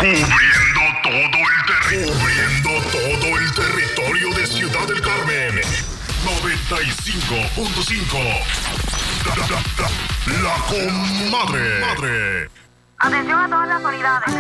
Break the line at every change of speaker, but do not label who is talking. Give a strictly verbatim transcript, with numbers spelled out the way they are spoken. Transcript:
Cubriendo todo el territorio. Cubriendo todo el territorio de Ciudad del Carmen. noventa y cinco punto cinco. La, la, la, la comadre. Madre.
Atención a todas las unidades.